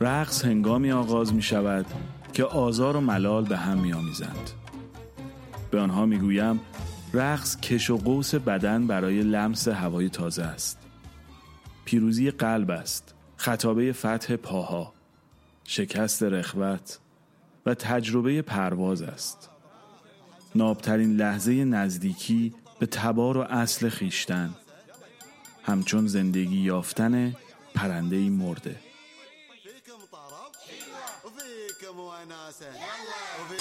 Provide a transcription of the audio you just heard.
رقص هنگامی آغاز می شود که آزار و ملال به هم می آمیزند. به آنها می گویم رقص کش و قوس بدن برای لمس هوای تازه است. پیروزی قلب است، خطابه فتح پاها، شکست رخوت و تجربه پرواز است. نابترین لحظه نزدیکی به تبار و اصل خیشتن، همچون زندگی یافتن پرنده‌ای مرده.